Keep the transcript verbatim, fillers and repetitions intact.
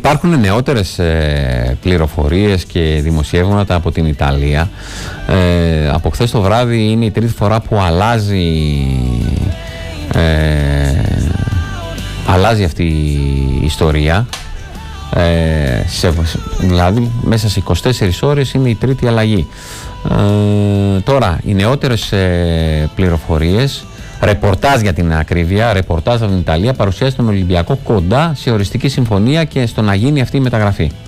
υπάρχουν νεότερες ε, πληροφορίες και δημοσιεύματα από την Ιταλία. Ε, από χθες το βράδυ είναι η τρίτη φορά που αλλάζει, ε, αλλάζει αυτή η ιστορία. Ε, σε, δηλαδή μέσα σε είκοσι τέσσερις ώρες είναι η τρίτη αλλαγή. Ε, τώρα οι νεότερες ε, πληροφορίες, ρεπορτάζ για την ακρίβεια, ρεπορτάζ από την Ιταλία, παρουσιάζει τον Ολυμπιακό κοντά σε οριστική συμφωνία και στο να γίνει αυτή η μεταγραφή.